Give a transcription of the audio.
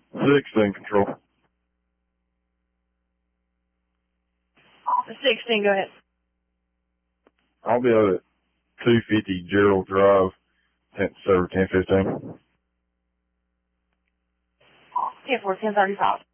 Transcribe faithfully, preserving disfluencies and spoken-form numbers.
sixteen control. The sixteen, go ahead. I'll be out at two fifty Gerald Drive, ten, server ten fifteen. ten four, ten thirty-five.